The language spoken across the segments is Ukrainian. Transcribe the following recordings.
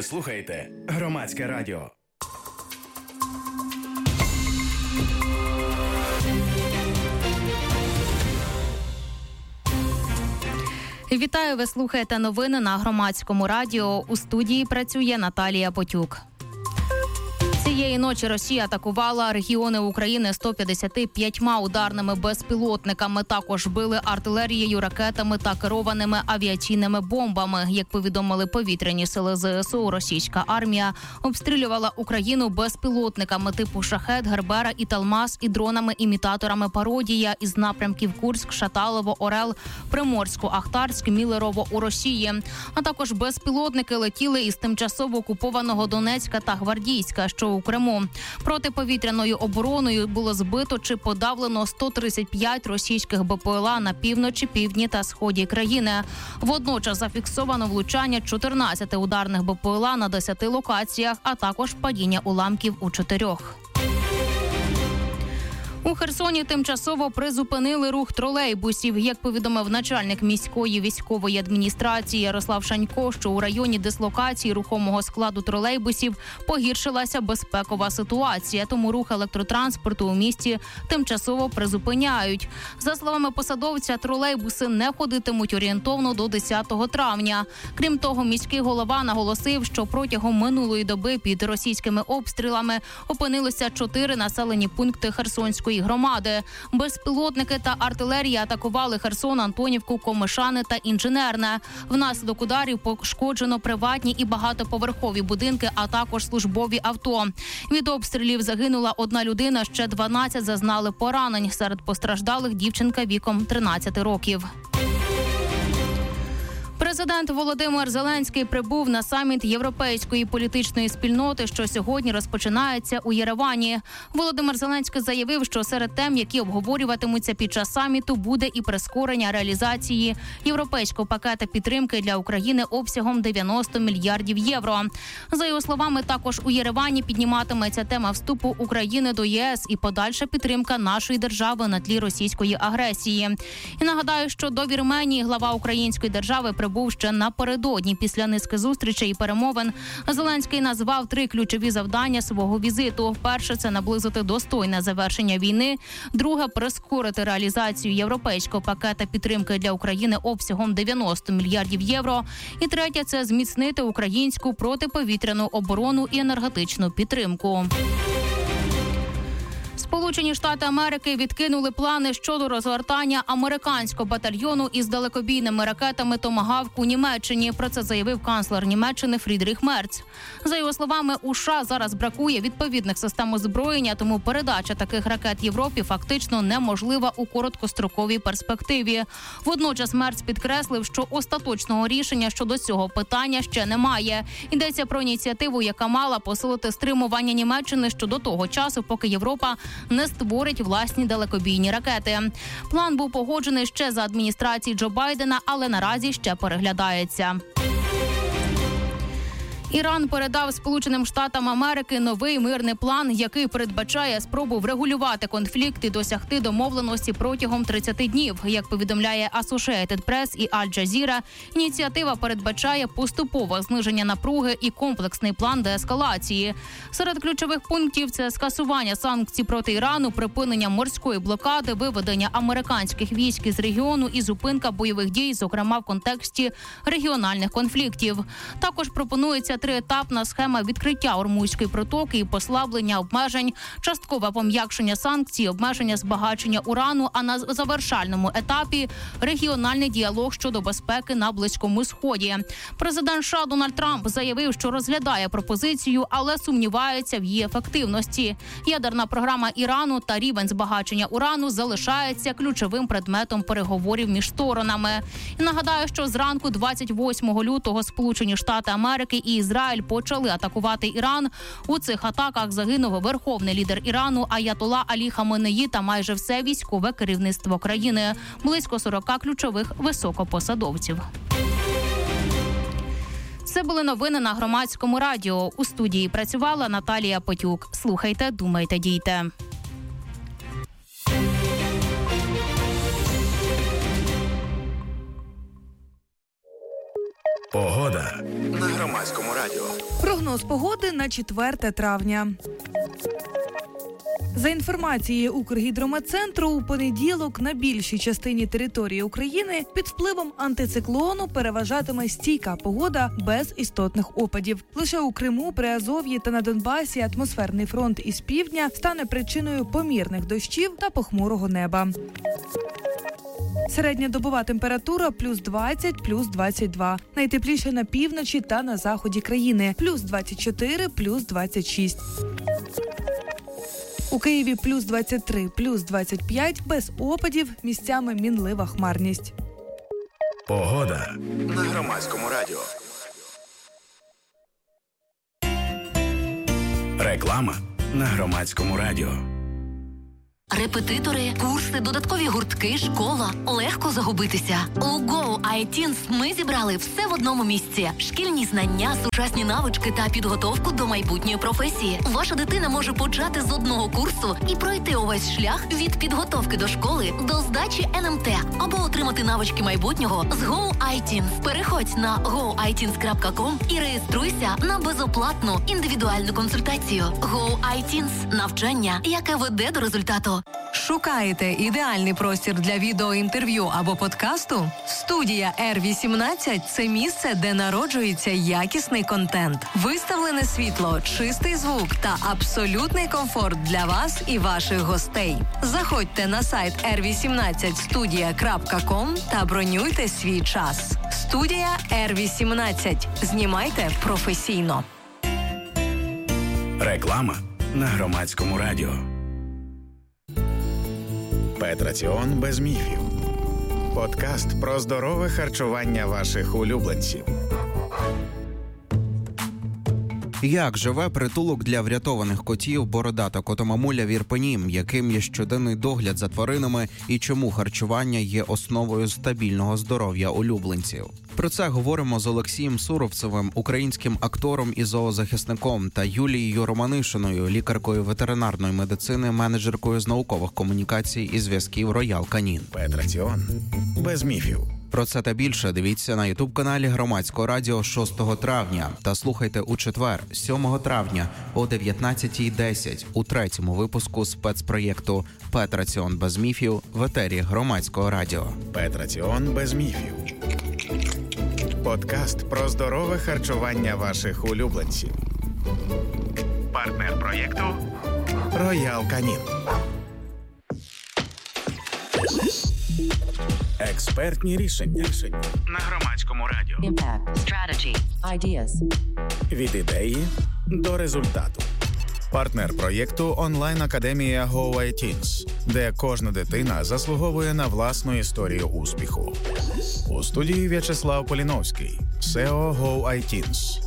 Ви слухаєте Громадське радіо. Вітаю, ви слухаєте новини на Громадському радіо. У студії працює Наталія Потюк. Цієї ночі Росія атакувала регіони України 155 ударними безпілотниками. Також били артилерією, ракетами та керованими авіаційними бомбами. Як повідомили повітряні сили ЗСУ, російська армія обстрілювала Україну безпілотниками типу «Шахед», «Гербера» і «Талмас» і дронами-імітаторами «Пародія» із напрямків Курськ, Шаталово, Орел, Приморську, Ахтарськ, Мілерово у Росії. А також безпілотники летіли із тимчасово окупованого Донецька та Гвардійська, що у Криму. Протиповітряною обороною було збито чи подавлено 135 російських БПЛА на півночі, півдні та сході країни. Водночас зафіксовано влучання 14 ударних БПЛА на 10 локаціях, а також падіння уламків у 4. У Херсоні тимчасово призупинили рух тролейбусів. Як повідомив начальник міської військової адміністрації Ярослав Шанько, що у районі дислокації рухомого складу тролейбусів погіршилася безпекова ситуація, тому рух електротранспорту у місті тимчасово призупиняють. За словами посадовця, тролейбуси не ходитимуть орієнтовно до 10 травня. Крім того, міський голова наголосив, що протягом минулої доби під російськими обстрілами опинилися 4 населені пункти Херсонської громади. Безпілотники та артилерія атакували Херсон, Антонівку, Комишани та Інженерне. Внаслідок ударів пошкоджено приватні і багатоповерхові будинки, а також службові авто. Від обстрілів загинула 1 людина, ще 12 зазнали поранень. Серед постраждалих дівчинка віком 13 років. Президент Володимир Зеленський прибув на саміт Європейської політичної спільноти, що сьогодні розпочинається у Єревані. Володимир Зеленський заявив, що серед тем, які обговорюватимуться під час саміту, буде і прискорення реалізації європейського пакета підтримки для України обсягом 90 мільярдів євро. За його словами, також у Єревані підніматиметься тема вступу України до ЄС і подальша підтримка нашої держави на тлі російської агресії. І нагадаю, що до Вірменії глава української держави прибув ще напередодні. Після низки зустрічей і перемовин Зеленський назвав 3 ключові завдання свого візиту. Перше – це наблизити достойне завершення війни. Друге – прискорити реалізацію європейського пакета підтримки для України обсягом 90 мільярдів євро. І третє – це зміцнити українську протиповітряну оборону і енергетичну підтримку. Сполучені Штати Америки відкинули плани щодо розгортання американського батальйону із далекобійними ракетами «Томагавк» у Німеччині. Про це заявив канцлер Німеччини Фрідріх Мерц. За його словами, у США зараз бракує відповідних систем озброєння, тому передача таких ракет Європі фактично неможлива у короткостроковій перспективі. Водночас Мерц підкреслив, що остаточного рішення щодо цього питання ще немає. Йдеться про ініціативу, яка мала посилити стримування Німеччини щодо того часу, поки Європа не створить власні далекобійні ракети. План був погоджений ще за адміністрації Джо Байдена, але наразі ще переглядається. Іран передав Сполученим Штатам Америки новий мирний план, який передбачає спробу врегулювати конфлікт і досягти домовленості протягом 30 днів. Як повідомляє Associated Press і Аль Джазіра, ініціатива передбачає поступове зниження напруги і комплексний план деескалації. Серед ключових пунктів – це скасування санкцій проти Ірану, припинення морської блокади, виведення американських військ із регіону і зупинка бойових дій, зокрема в контексті регіональних конфліктів. Також пропонується 3-етапна схема відкриття Ормузької протоки і послаблення обмежень, часткове пом'якшення санкцій, обмеження збагачення урану, а на завершальному етапі регіональний діалог щодо безпеки на Близькому Сході. Президент США Дональд Трамп заявив, що розглядає пропозицію, але сумнівається в її ефективності. Ядерна програма Ірану та рівень збагачення урану залишається ключовим предметом переговорів між сторонами. І нагадаю, що зранку 28 лютого Сполучені Штати Америки і Ізраїль почали атакувати Іран. У цих атаках загинув верховний лідер Ірану Аятолла Алі Хаменеї та майже все військове керівництво країни. Близько 40 ключових високопосадовців. Це були новини на Громадському радіо. У студії працювала Наталія Потюк. Слухайте, думайте, дійте. Погода. Погода на Громадському радіо. Прогноз погоди на 4 травня. За інформацією Укргідрометцентру, у понеділок на більшій частині території України під впливом антициклону переважатиме стійка погода без істотних опадів. Лише у Криму, Приазов'ї та на Донбасі атмосферний фронт із півдня стане причиною помірних дощів та похмурого неба. Середньодобова температура плюс 20, плюс 22. Найтепліше на півночі та на заході країни. Плюс 24, плюс 26. У Києві плюс 23, плюс 25, без опадів, місцями мінлива хмарність. Погода на Громадському радіо. Реклама на Громадському радіо. Репетитори, курси, додаткові гуртки, школа. Легко загубитися. У Go iTeens ми зібрали все в одному місці. Шкільні знання, сучасні навички та підготовку до майбутньої професії. Ваша дитина може почати з одного курсу і пройти увесь шлях від підготовки до школи до здачі НМТ або отримати навички майбутнього з Go iTeens. Переходь на goiteens.com і реєструйся на безоплатну індивідуальну консультацію. Go iTeens – навчання, яке веде до результату. Шукаєте ідеальний простір для відеоінтерв'ю або подкасту? Студія R18 – це місце, де народжується якісний контент. Виставлене світло, чистий звук та абсолютний комфорт для вас і ваших гостей. Заходьте на сайт r18studia.com та бронюйте свій час. Студія R18. Знімайте професійно. Реклама на Громадському радіо. Петраціон без міфів. Подкаст про здорове харчування ваших улюбленців. Як живе притулок для врятованих котів «Бородата котомамуля» в Ірпені, яким є щоденний догляд за тваринами і чому харчування є основою стабільного здоров'я улюбленців? Про це говоримо з Олексієм Суровцевим, українським актором і зоозахисником, та Юлією Романишиною, лікаркою ветеринарної медицини, менеджеркою з наукових комунікацій і зв'язків Роял Канін. Петраціон без міфів. Про це та більше дивіться на ютуб-каналі Громадського радіо 6 травня та слухайте у четвер, 7 травня о 19:10 у 3-му випуску спецпроєкту «Петраціон без міфів» в етері Громадського радіо. Петраціон без міфів. Подкаст про здорове харчування ваших улюбленців. Партнер проєкту Роял Канін. Експертні рішення на Громадському радіо. Impact. Strategy. Ideas. Від ідеї до результату. Партнер проєкту онлайн-академія Go iTeens, де кожна дитина заслуговує на власну історію успіху. У студії В'ячеслав Поліновський, SEO Go iTeens.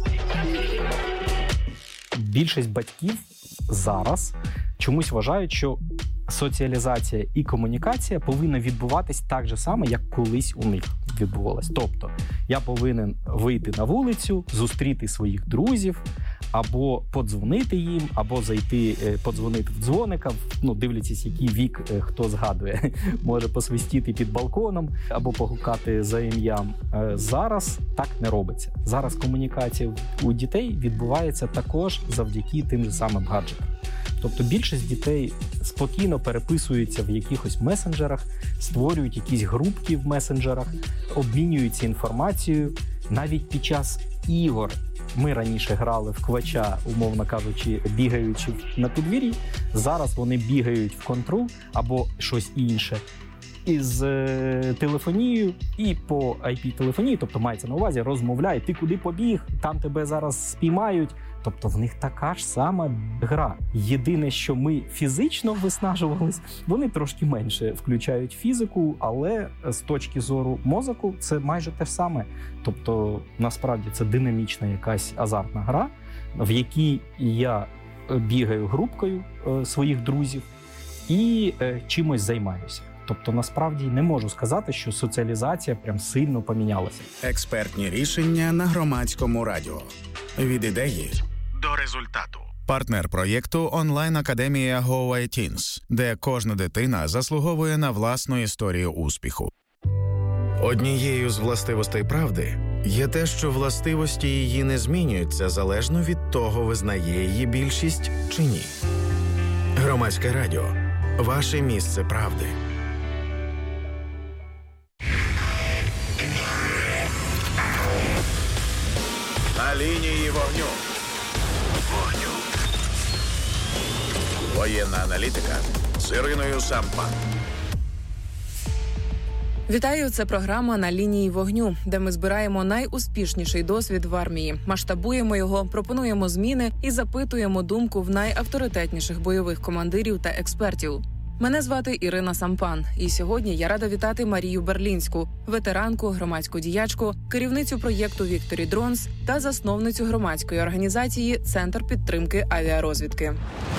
Більшість батьків зараз чомусь вважають, що соціалізація і комунікація повинна відбуватись так же само, як колись у них відбувалось. Тобто, я повинен вийти на вулицю, зустріти своїх друзів, або подзвонити їм, або зайти, подзвонити в дзвоника, дивлячись, який вік хто згадує, може посвистіти під балконом, або погукати за ім'ям. Зараз так не робиться. Зараз комунікація у дітей відбувається також завдяки тим же самим гаджетам. Тобто більшість дітей спокійно переписуються в якихось месенджерах, створюють якісь групки в месенджерах, обмінюються інформацією. Навіть під час ігор ми раніше грали в квача, умовно кажучи, бігаючи на подвір'ї. Зараз вони бігають в контрол або щось інше із телефонією і по IP-телефонії, тобто мається на увазі, розмовляють, ти куди побіг, там тебе зараз спіймають. Тобто в них така ж сама гра. Єдине, що ми фізично виснажувались, вони трошки менше включають фізику, але з точки зору мозку це майже те ж саме. Тобто насправді це динамічна якась азартна гра, в якій я бігаю групкою своїх друзів і чимось займаюся. Тобто, насправді, не можу сказати, що соціалізація прям сильно помінялася. Експертні рішення на Громадському радіо. Від ідеї до результату. Партнер проєкту онлайн-академія Go iTeens, де кожна дитина заслуговує на власну історію успіху. Однією з властивостей правди є те, що властивості її не змінюються залежно від того, визнає її більшість чи ні. Громадське радіо. Ваше місце правди. На лінії вогню. Воєнна аналітика з Іриною Сампан. Вітаю, це програма «На лінії вогню», де ми збираємо найуспішніший досвід в армії, масштабуємо його, пропонуємо зміни і запитуємо думку в найавторитетніших бойових командирів та експертів. Мене звати Ірина Сампан, і сьогодні я рада вітати Марію Берлінську, ветеранку, громадську діячку, керівницю проєкту «Вікторі Дронс» та засновницю громадської організації «Центр підтримки авіарозвідки».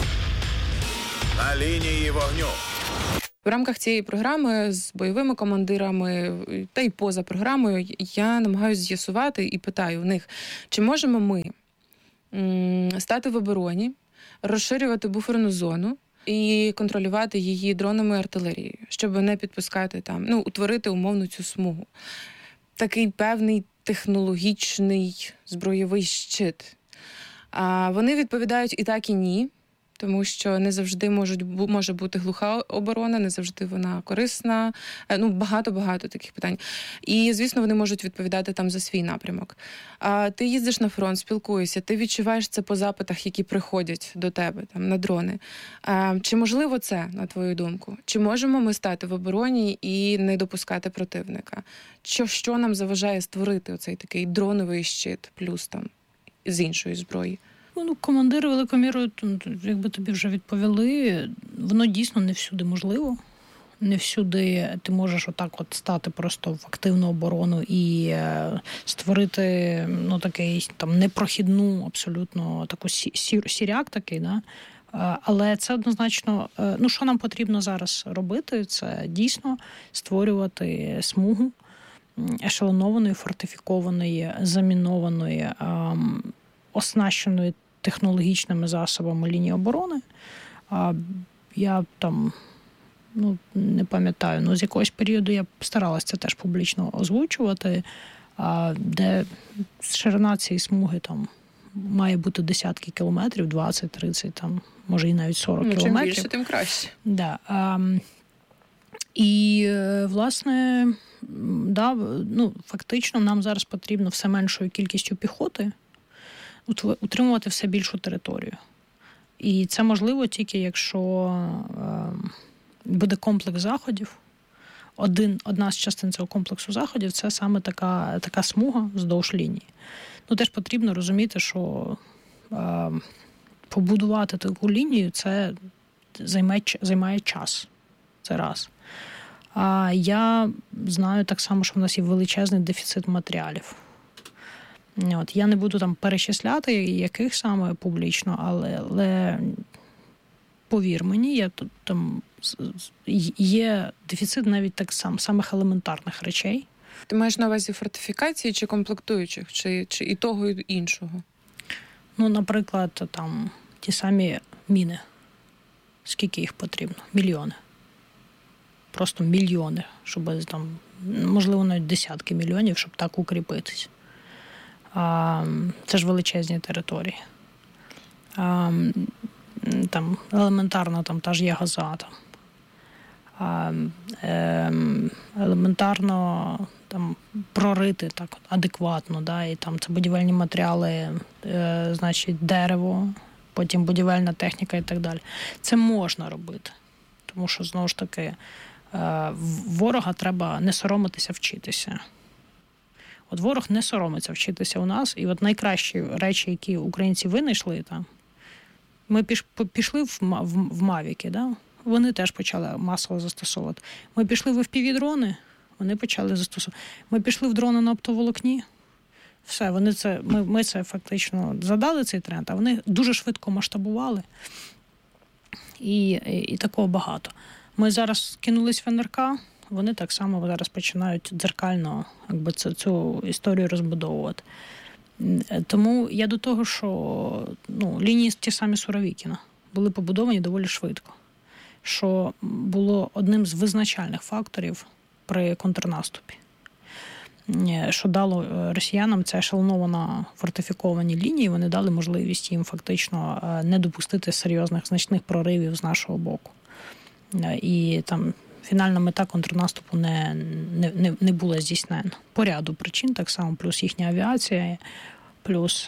На лінії вогню. В рамках цієї програми з бойовими командирами та й поза програмою я намагаюся з'ясувати і питаю в них, чи можемо ми стати в обороні, розширювати буферну зону і контролювати її дронами і артилерією, щоб не підпускати утворити умовно цю смугу. Такий певний технологічний збройовий щит. А вони відповідають і так, і ні. Тому що не завжди може бути глуха оборона, не завжди вона корисна. Багато таких питань. І, звісно, вони можуть відповідати там за свій напрямок. А ти їздиш на фронт, спілкуєшся, ти відчуваєш це по запитах, які приходять до тебе там на дрони. Чи можливо це, на твою думку? Чи можемо ми стати в обороні і не допускати противника? Що нам заважає створити оцей такий дроновий щит, плюс там з іншої зброї? Командири великою мірою, якби тобі вже відповіли, воно дійсно не всюди можливо. Не всюди ти можеш отак от стати просто в активну оборону і створити такий там непрохідну абсолютно таку сіряк такий, да? Але це однозначно, що нам потрібно зараз робити, це дійсно створювати смугу ешелонованої, фортифікованої, замінованої, оснащеної технологічними засобами лінії оборони. Я там, не пам'ятаю, з якогось періоду я старалася це теж публічно озвучувати, де ширина цієї смуги там має бути десятки кілометрів, 20, 30, там, може і навіть 40 кілометрів. Чим більше, тим краще. Да. І, власне, фактично нам зараз потрібно все меншою кількістю піхоти утримувати все більшу територію. І це можливо тільки, якщо буде комплекс заходів. Одна з частин цього комплексу заходів – це саме така смуга вздовж лінії. Теж потрібно розуміти, що побудувати таку лінію – це займає час. Це раз. А я знаю так само, що в нас є величезний дефіцит матеріалів. Я не буду там перечисляти, яких саме публічно, але повір мені, там є дефіцит навіть так самих елементарних речей. Ти маєш на увазі фортифікації чи комплектуючих, чи і того, і іншого? Наприклад, там ті самі міни. Скільки їх потрібно? Мільйони. Просто мільйони, щоб там, можливо, навіть десятки мільйонів, щоб так укріпитись. Це ж величезні території. Там елементарно там та ж є газа. Елементарно там прорити так адекватно, да, і там це будівельні матеріали, значить дерево, потім будівельна техніка і так далі. Це можна робити, тому що знову ж таки ворога треба не соромитися вчитися. От ворог не соромиться вчитися у нас, і от найкращі речі, які українці винайшли там, ми пішли в Мавіки, да? Вони теж почали масово застосовувати. Ми пішли в FPV-дрони, вони почали застосовувати. Ми пішли в дрони на оптоволокні, все, ми це фактично задали цей тренд, а вони дуже швидко масштабували, і такого багато. Ми зараз кинулись в НРК, вони так само зараз починають дзеркально цю історію розбудовувати. Тому я до того, що лінії ті самі Суровікіна були побудовані доволі швидко, що було одним з визначальних факторів при контрнаступі. що дало росіянам, це ешелоновано фортифіковані лінії, вони дали можливість їм фактично не допустити серйозних значних проривів з нашого боку. І там фінальна мета контрнаступу не була здійснена. По ряду причин, так само, плюс їхня авіація, плюс,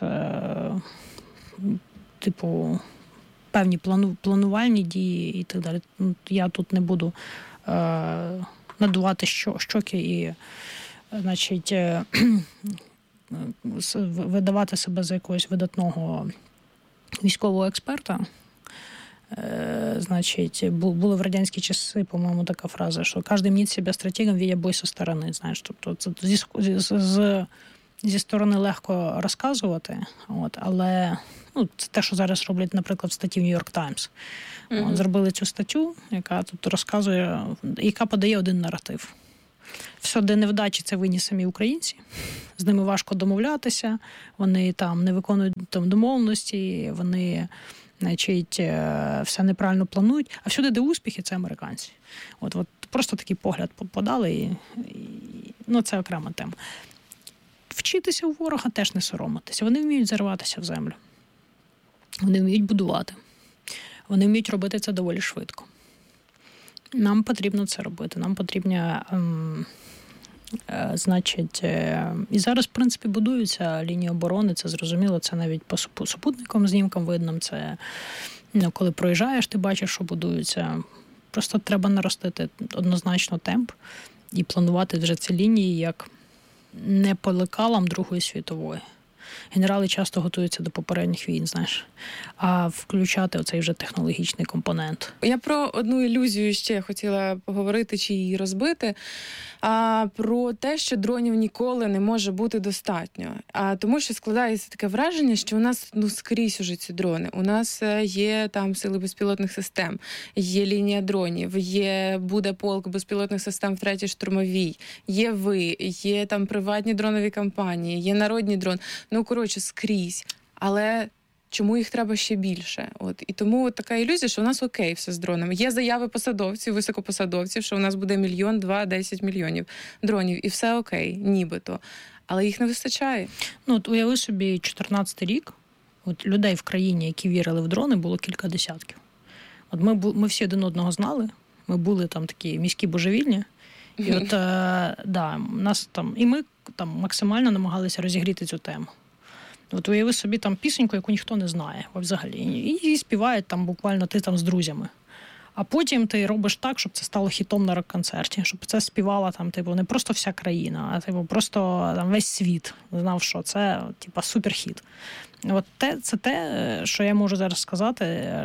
певні планувальні дії і так далі. Я тут не буду надувати щоки і, значить, видавати себе за якогось видатного військового експерта. Значить, були в радянські часи, по-моєму, така фраза, що кожен мнить себе стратегом, видя бой зі сторони. Знаєш, тобто це зі сторони легко розказувати, але це те, що зараз роблять, наприклад, в статті в New York Times. Зробили цю статтю, яка тут розказує, яка подає один наратив. Все, де невдачі, це винні самі українці. З ними важко домовлятися, вони там не виконують домовленості, вони, значить, все неправильно планують. А всюди, де успіхи, це американці. От просто такий погляд подали, і це окрема тема. Вчитися у ворога теж не соромитися. Вони вміють зарватися в землю. Вони вміють будувати. Вони вміють робити це доволі швидко. Нам потрібно це робити. Нам потрібно, значить, і зараз, в принципі, будуються лінії оборони, це зрозуміло, це навіть по супутникам, знімкам видно, це коли проїжджаєш, ти бачиш, що будуються. Просто треба наростити однозначно темп і планувати вже ці лінії як не по лекалам Другої світової. Генерали часто готуються до попередніх війн, знаєш, а включати оцей вже технологічний компонент. Я про одну ілюзію ще хотіла поговорити чи її розбити, про те, що дронів ніколи не може бути достатньо. Тому що складається таке враження, що у нас скрізь уже ці дрони. У нас є там сили безпілотних систем, є лінія дронів, буде полк безпілотних систем в 3-й штурмовій, є ви, є там приватні дронові компанії, є народні дрони. Скрізь. Але чому їх треба ще більше? І тому така ілюзія, що у нас окей все з дронами. Є заяви посадовців, високопосадовців, що у нас буде 1 мільйон, 2, 10 мільйонів дронів. І все окей, нібито. Але їх не вистачає. Уяви собі, 14-й рік, людей в країні, які вірили в дрони, було кілька десятків. Ми всі один одного знали, ми були там такі міські божевільні. І нас там, і ми там максимально намагалися розігріти цю тему. Уяви собі там пісеньку, яку ніхто не знає взагалі. І її співають там буквально ти там з друзями. А потім ти робиш так, щоб це стало хітом на рок-концерті, щоб це співала там, не просто вся країна, а просто там весь світ знав, що це суперхіт. Це те, що я можу зараз сказати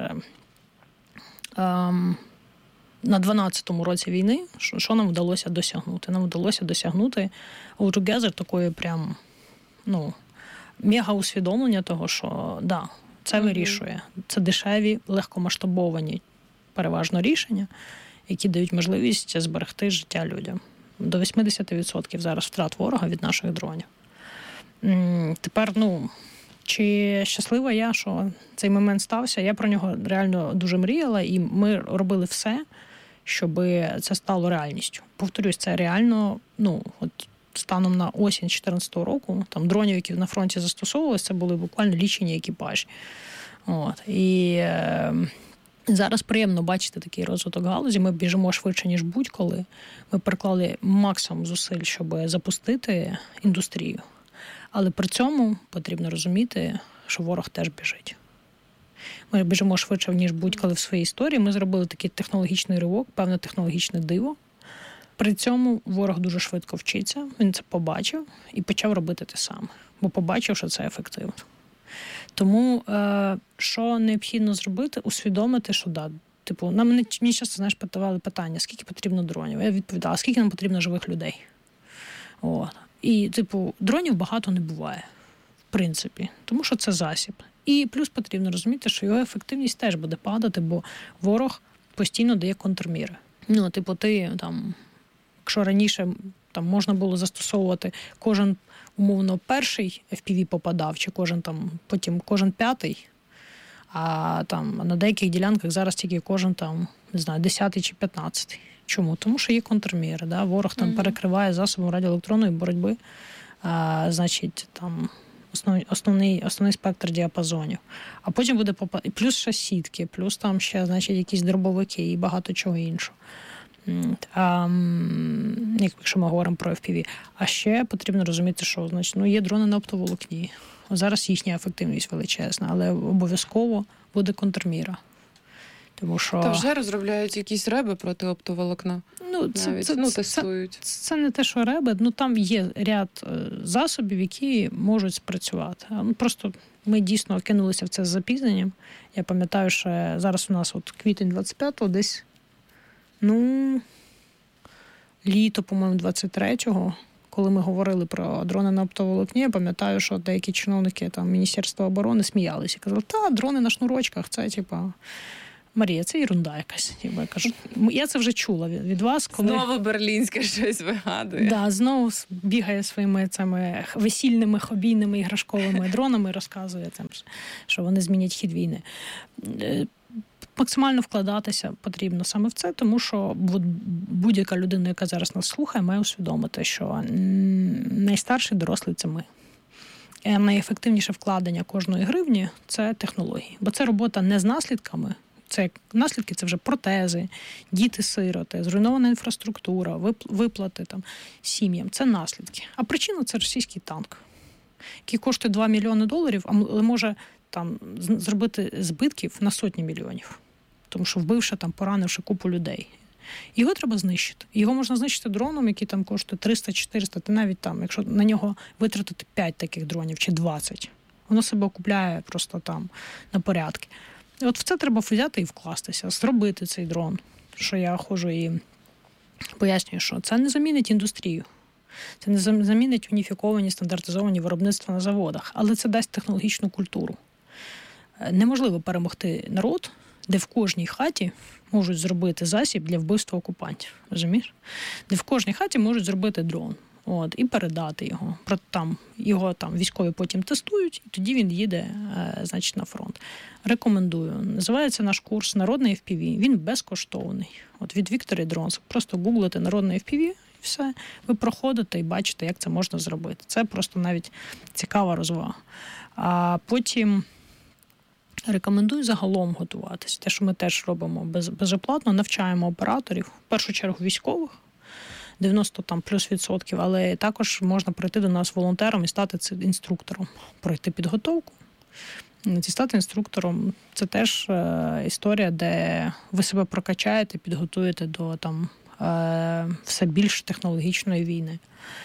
на 12-му році війни, що нам вдалося досягнути. Нам вдалося досягнути all together такої прям, мега усвідомлення того, що це вирішує. Це дешеві, легкомасштабовані переважно рішення, які дають можливість зберегти життя людям. До 80% зараз втрат ворога від наших дронів. Тепер, чи щаслива я, що цей момент стався? Я про нього реально дуже мріяла, і ми робили все, щоб це стало реальністю. Повторюсь, це реально, станом на осінь 2014 року, там дронів, які на фронті застосовувалися, це були буквально лічені екіпажі. І зараз приємно бачити такий розвиток галузі. Ми біжимо швидше, ніж будь-коли. Ми приклали максимум зусиль, щоб запустити індустрію. Але при цьому потрібно розуміти, що ворог теж біжить. Ми біжимо швидше, ніж будь-коли в своїй історії. Ми зробили такий технологічний ривок, певне технологічне диво. При цьому ворог дуже швидко вчиться, він це побачив і почав робити те саме, бо побачив, що це ефективно. Тому, що необхідно зробити, усвідомити, що мені часто, питали питання, скільки потрібно дронів? Я відповідала, скільки нам потрібно живих людей? І, дронів багато не буває, в принципі, тому що це засіб. І плюс потрібно розуміти, що його ефективність теж буде падати, бо ворог постійно дає контрміри. Якщо раніше можна було застосовувати кожен, умовно, перший FPV попадав, чи потім кожен п'ятий, а на деяких ділянках зараз тільки кожен 10-й чи 15-й. Чому? Тому що є контрміри. Да? Ворог там перекриває засобом радіоелектронної боротьби, значить, там основний спектр діапазонів. А потім буде плюс ще сітки, плюс там ще, значить, якісь дробовики і багато чого іншого. Якщо ми говоримо про FPV. А ще потрібно розуміти, що, значить, є дрони на оптоволокні. Зараз їхня ефективність величезна, але обов'язково буде контрміра. Тому що... Та вже розробляють якісь реби проти оптоволокна. Тестують. Це не те, що реби, там є ряд засобів, які можуть спрацювати. Просто ми дійсно кинулися в це з запізненням. Я пам'ятаю, що зараз у нас квітень 25-го, десь, літо, по-моєму, 23-го, коли ми говорили про дрони на оптоволокні, я пам'ятаю, що деякі чиновники Міністерства оборони сміялися. Казали, дрони на шнурочках, це, Марія, це ерунда якась. Я кажу, я це вже чула від вас. Коли... Знову Берлінське щось вигадує. Да, знову бігає своїми цими весільними, хобійними, іграшковими дронами, розказує, що вони змінять хід війни. Максимально вкладатися потрібно саме в це, тому що будь-яка людина, яка зараз нас слухає, має усвідомити, що найстарший дорослий – це ми. Найефективніше вкладення кожної гривні – це технології. Бо це робота не з наслідками, наслідки – це вже протези, діти-сироти, зруйнована інфраструктура, виплати сім'ям. Це наслідки. А причина – це російський танк, який коштує $2 мільйони, але може зробити збитків на сотні мільйонів. Тому що вбивши, поранивши купу людей. Його треба знищити. Його можна знищити дроном, який коштує 300-400, ти навіть якщо на нього витратити 5 таких дронів чи 20, воно себе окупляє просто на порядки. І в це треба взяти і вкластися, зробити цей дрон. Що я ходжу і пояснюю, що це не замінить індустрію. Це не замінить уніфіковані, стандартизовані виробництва на заводах, але це дасть технологічну культуру. Неможливо перемогти народ, де в кожній хаті можуть зробити засіб для вбивства окупантів. Розумієш? Де в кожній хаті можуть зробити дрон. І передати його. Його військові потім тестують, і тоді він їде, на фронт. Рекомендую. Називається наш курс «Народний FPV». Він безкоштовний. Від Вікторії Дронс. Просто гуглите «Народний FPV» і все. Ви проходите і бачите, як це можна зробити. Це просто навіть цікава розвага. А потім рекомендую загалом готуватися. Те, що ми теж робимо безоплатно, навчаємо операторів, в першу чергу військових, 90+%, але також можна прийти до нас волонтером і стати інструктором, пройти підготовку. Стати інструктором – це теж історія, де ви себе прокачаєте, підготуєте до все більш технологічної війни.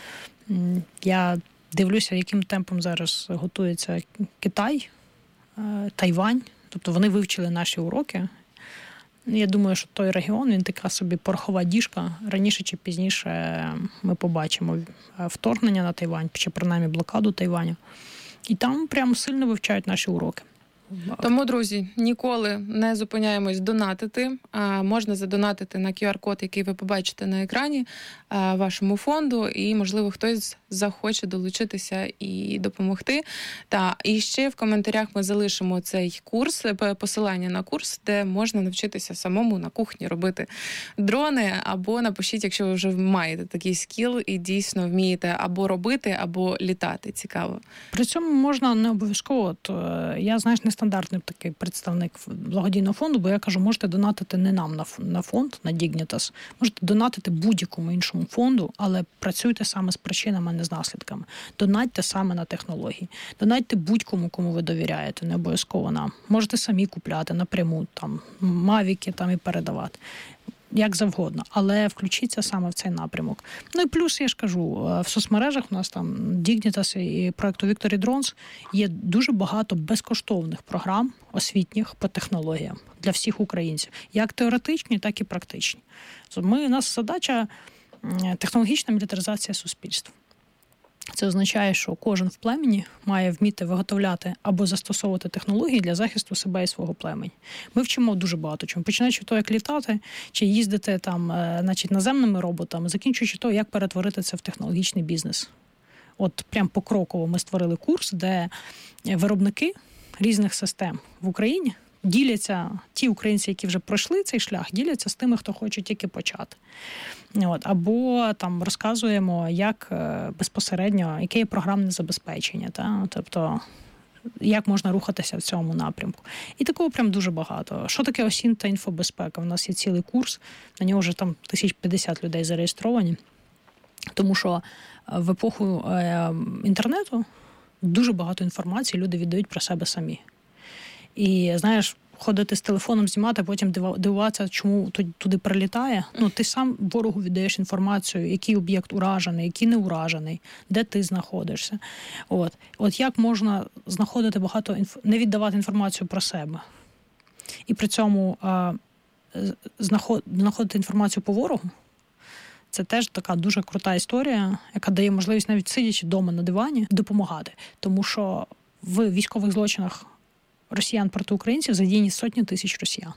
Я дивлюся, яким темпом зараз готується Китай, Тайвань. Тобто вони вивчили наші уроки. Я думаю, що той регіон, він така собі порохова діжка. Раніше чи пізніше ми побачимо вторгнення на Тайвань, чи принаймні блокаду Тайваню. І там прямо сильно вивчають наші уроки. Тому, друзі, ніколи не зупиняємось донатити. Можна задонатити на QR-код, який ви побачите на екрані, вашому фонду, і, можливо, хтось захоче долучитися і допомогти. І ще в коментарях ми залишимо цей курс, посилання на курс, де можна навчитися самому на кухні робити дрони, або напишіть, якщо ви вже маєте такий скіл і дійсно вмієте або робити, або літати. Цікаво. При цьому можна не обов'язково, я, нестандартний такий представник благодійного фонду, бо я кажу, можете донатити не нам на фонд, на Dignitas, можете донатити будь-якому іншому фонду, але працюйте саме з причинами, а не з наслідками. Донатьте саме на технології. Донатьте будь-кому, кому ви довіряєте, не обов'язково нам. Можете самі купляти напряму, мавіки і передавати. Як завгодно, але включіться саме в цей напрямок. І плюс, я ж кажу, в соцмережах у нас Dignitas і проєкту Victory Drones є дуже багато безкоштовних програм освітніх по технологіям для всіх українців. Як теоретичні, так і практичні. У нас задача – технологічна мілітаризація суспільства. Це означає, що кожен в племені має вміти виготовляти або застосовувати технології для захисту себе і свого племені. Ми вчимо дуже багато чому. Починаючи від того, як літати, чи їздити наземними роботами, закінчуючи того, як перетворити це в технологічний бізнес. Прям покроково ми створили курс, де виробники різних систем в Україні діляться ті українці, які вже пройшли цей шлях, діляться з тими, хто хоче тільки почати. Або там розказуємо, як безпосередньо, яке є програмне забезпечення. Тобто, як можна рухатися в цьому напрямку. І такого прям дуже багато. Що таке ОСІНТ та інфобезпека? У нас є цілий курс, на нього вже там 1050 людей зареєстровані. Тому що в епоху інтернету дуже багато інформації люди віддають про себе самі. І, знаєш, ходити з телефоном, знімати, потім дивуватися, чому туди прилітає. Ти сам ворогу віддаєш інформацію, який об'єкт уражений, який не уражений, де ти знаходишся. От як можна знаходити багато, не віддавати інформацію про себе. І при цьому знаходити інформацію по ворогу, це теж така дуже крута історія, яка дає можливість навіть сидячи вдома на дивані допомагати. Тому що в військових злочинах росіян проти українців задіяні сотні тисяч росіян.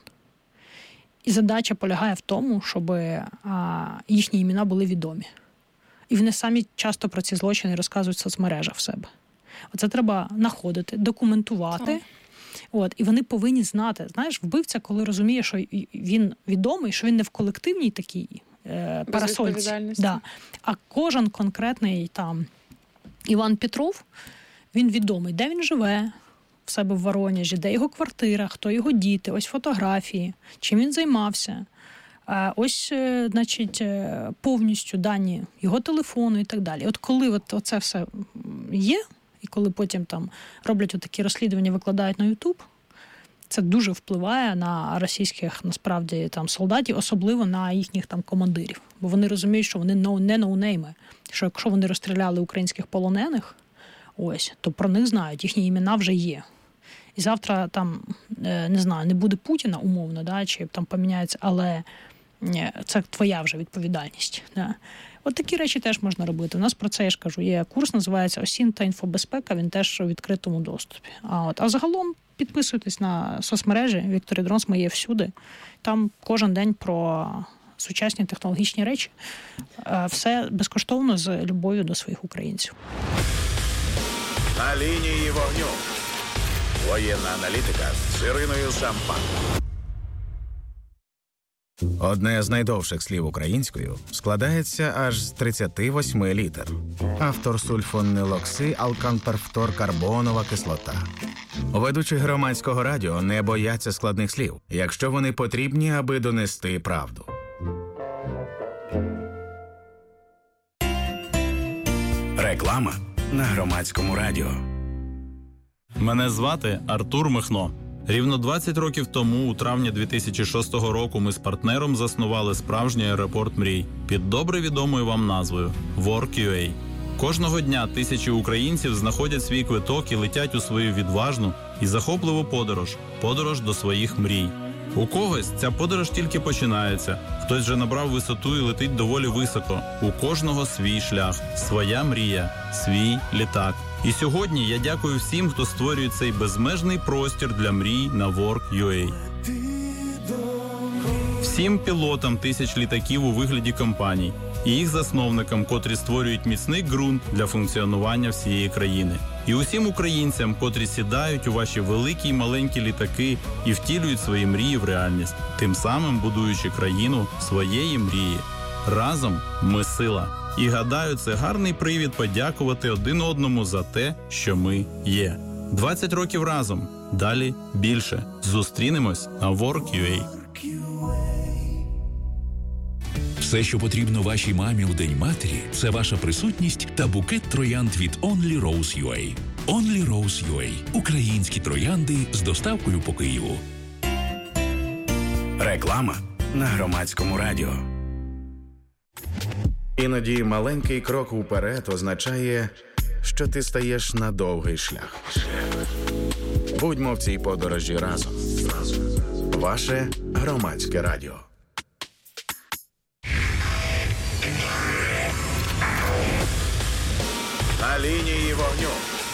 І задача полягає в тому, щоб їхні імена були відомі. І вони самі часто про ці злочини розказують в соцмережах в себе. Оце треба знаходити, документувати. І вони повинні знати. Знаєш, вбивця, коли розуміє, що він відомий, що він не в колективній такій парасольці. А кожен конкретний там Іван Петров, він відомий, де він живе, в себе в Воронежі, де його квартира, хто його діти, ось фотографії, чим він займався, ось, значить, повністю дані його телефону і так далі. От коли оце все є, і коли потім там роблять такі розслідування, викладають на YouTube, це дуже впливає на російських, насправді, там солдатів, особливо на їхніх там командирів. Бо вони розуміють, що вони не ноунейми, що якщо вони розстріляли українських полонених, то про них знають, їхні імена вже є. І завтра там, не знаю, не буде Путіна, умовно, чи там поміняється, але це твоя вже відповідальність. От такі речі теж можна робити. У нас про це, я ж кажу, є курс, називається ОСІНТ та інфобезпека, він теж у відкритому доступі. А загалом підписуйтесь на соцмережі, Віктор Дронс, ми є всюди. Там кожен день про сучасні технологічні речі. Все безкоштовно з любов'ю до своїх українців. На лінії вогню. Воєнна аналітика з Іриною Сампан. Одне з найдовших слів українською складається аж з 38 літер. Автор сульфонилокси алканперфторкарбонова кислота. Ведучі громадського радіо не бояться складних слів, якщо вони потрібні, аби донести правду. Реклама на громадському радіо. Мене звати Артур Михно. Рівно 20 років тому, у травні 2006 року, ми з партнером заснували справжній аеропорт мрій під добре відомою вам назвою Work.ua. Кожного дня тисячі українців знаходять свій квиток і летять у свою відважну і захопливу подорож до своїх мрій. У когось ця подорож тільки починається, хтось вже набрав висоту і летить доволі високо. У кожного свій шлях, своя мрія, свій літак. І сьогодні я дякую всім, хто створює цей безмежний простір для мрій на Work.ua. Всім пілотам тисяч літаків у вигляді компаній і їх засновникам, котрі створюють міцний ґрунт для функціонування всієї країни. І усім українцям, котрі сідають у ваші великі й маленькі літаки і втілюють свої мрії в реальність, тим самим будуючи країну своєї мрії. Разом ми сила. І гадаю, це гарний привід подякувати один одному за те, що ми є. 20 років разом. Далі більше. Зустрінемось на Work.ua. Все, що потрібно вашій мамі у День матері, це ваша присутність та букет троянд від Only Rose.ua. Only Rose.ua. Українські троянди з доставкою по Києву. Реклама на громадському радіо. Іноді маленький крок уперед означає, що ти стаєш на довгий шлях. Будьмо в цій подорожі разом. Ваше громадське радіо. На лінії вогню.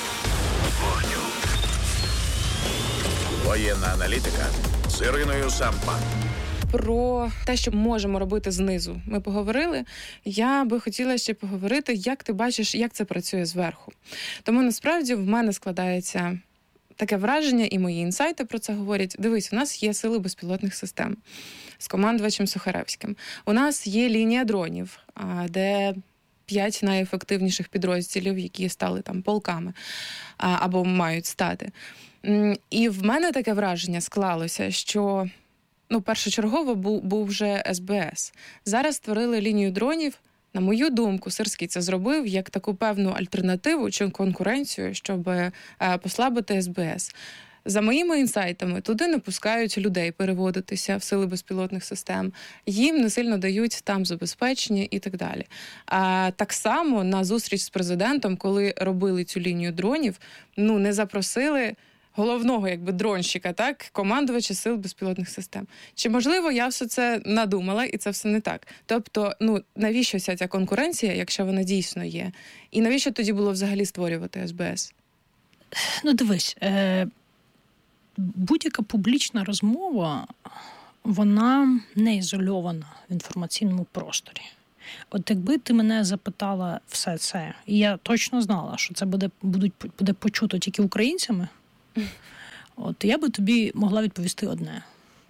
Воєнна аналітика з Іриною Сампан. Про те, що можемо робити знизу, ми поговорили. Я би хотіла ще поговорити, як ти бачиш, як це працює зверху. Тому, насправді, в мене складається таке враження, і мої інсайти про це говорять. Дивись, у нас є сили безпілотних систем з командувачем Сухаревським. У нас є лінія дронів, де 5 найефективніших підрозділів, які стали там полками або мають стати. І в мене таке враження склалося, що першочергово був вже СБС. Зараз створили лінію дронів. На мою думку, Сирський це зробив як таку певну альтернативу чи конкуренцію, щоб послабити СБС. За моїми інсайтами, туди не пускають людей переводитися в сили безпілотних систем, їм не сильно дають там забезпечення і так далі. А так само на зустріч з президентом, коли робили цю лінію дронів, не запросили головного дронщика, так, командувача сил безпілотних систем. Чи, можливо, я все це надумала, і це все не так? Тобто, навіщо вся ця конкуренція, якщо вона дійсно є? І навіщо тоді було взагалі створювати СБС? Дивись, будь-яка публічна розмова, вона не ізольована в інформаційному просторі. От якби ти мене запитала все це, і я точно знала, що це буде почуто тільки українцями, от я би тобі могла відповісти одне.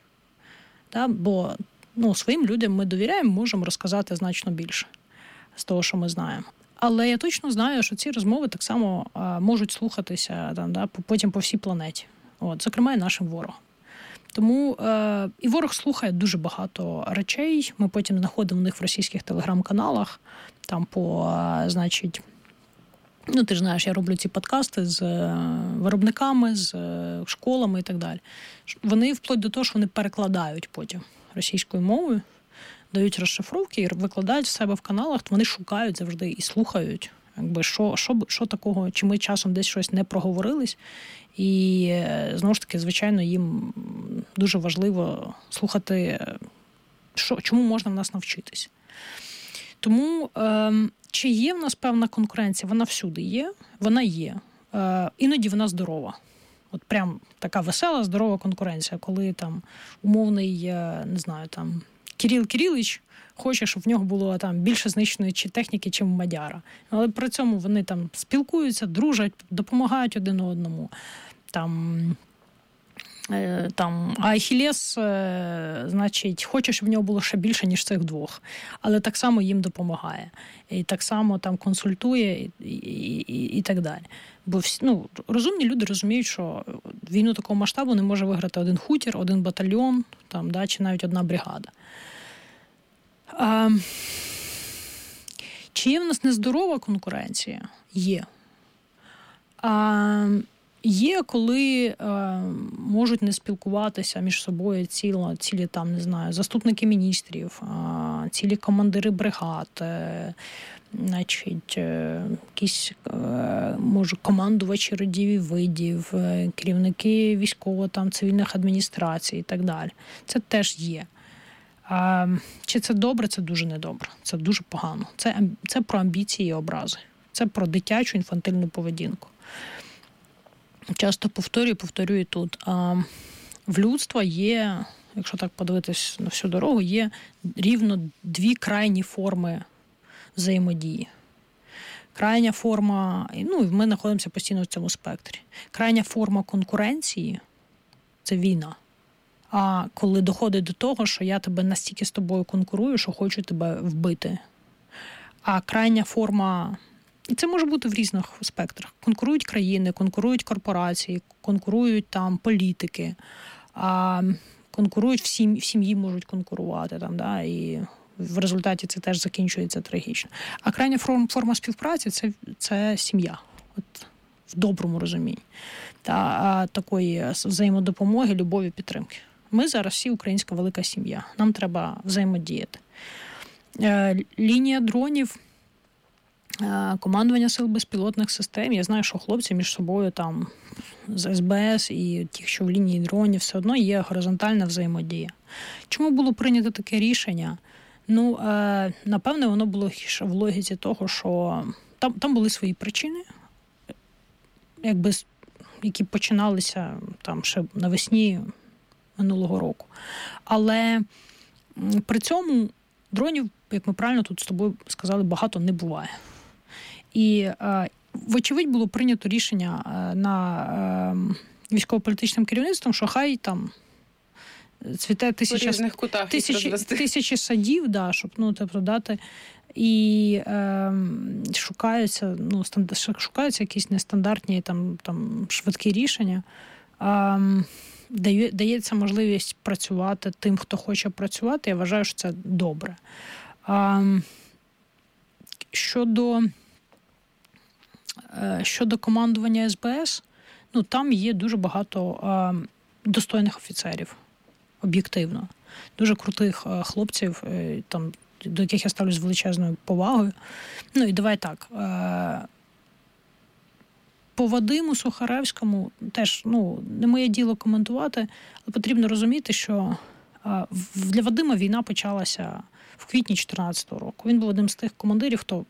Бо своїм людям ми довіряємо, можемо розказати значно більше з того, що ми знаємо. Але я точно знаю, що ці розмови так само можуть слухатися потім по всій планеті. Зокрема, і нашим ворогом. Тому і ворог слухає дуже багато речей. Ми потім знаходимо в них в російських телеграм-каналах, там ти ж знаєш, я роблю ці подкасти з виробниками, з школами і так далі. Вони вплоть до того, що вони перекладають потім російською мовою, дають розшифровки і викладають в себе в каналах, то вони шукають завжди і слухають, що такого, чи ми часом десь щось не проговорились. І, знову ж таки, звичайно, їм дуже важливо слухати, чому можна в нас навчитись. Тому, чи є в нас певна конкуренція? Вона всюди є, вона є. Іноді вона здорова. От прям така весела, здорова конкуренція, коли там умовний, не знаю, там Кирил Кирилович хоче, щоб в нього було там більше знищеної техніки, чим у Мадяра. Але при цьому вони там спілкуються, дружать, допомагають один одному. А Ахілес, значить, хоче, щоб в нього було ще більше, ніж цих двох. Але так само їм допомагає. І так само там консультує і так далі. Бо розумні люди розуміють, що війну такого масштабу не може виграти один хутір, один батальйон, чи навіть одна бригада. Чи є в нас нездорова конкуренція? Є. Є, коли можуть не спілкуватися між собою цілі там, не знаю, заступники міністрів, цілі командири бригад, значить, якісь, може, командувачі родів і видів, керівники військово-цивільних адміністрацій і так далі. Це теж є. Чи це добре? Це дуже недобре. Це дуже погано. Це про амбіції і образи. Це про дитячу інфантильну поведінку. Часто повторюю тут. В людства є, якщо так подивитись на всю дорогу, є рівно 2 крайні форми взаємодії. Крайня форма, ми знаходимося постійно в цьому спектрі. Крайня форма конкуренції – це війна. А коли доходить до того, що я тебе настільки з тобою конкурую, що хочу тебе вбити. А крайня форма, і це може бути в різних спектрах. Конкурують країни, конкурують корпорації, конкурують там політики, конкурують в сім'ї можуть конкурувати і в результаті це теж закінчується трагічно. А крайня форма співпраці це сім'я. В доброму розумінні. Такої взаємодопомоги, любові, підтримки. Ми зараз всі українська велика сім'я. Нам треба взаємодіяти. Лінія дронів, командування сил безпілотних систем. Я знаю, що хлопці між собою там з СБС і ті, що в лінії дронів, все одно є горизонтальна взаємодія. Чому було прийнято таке рішення? Напевне, воно було в логіці того, що там були свої причини, які починалися там ще навесні минулого року. Але при цьому дронів, як ми правильно тут з тобою сказали, багато не буває. І, вочевидь, було прийнято рішення на військово-політичним керівництвом, що хай там цвіте тисячі садів, да, щоб дати. І шукаються якісь нестандартні там швидкі рішення. Дається можливість працювати тим, хто хоче працювати. Я вважаю, що це добре. Щодо командування СБС, там є дуже багато достойних офіцерів, об'єктивно. Дуже крутих хлопців, там, до яких я ставлюсь з величезною повагою. І давай так. По Вадиму Сухаревському теж, не моє діло коментувати, але потрібно розуміти, що для Вадима війна почалася в квітні 2014 року. Він був одним з тих командирів, хто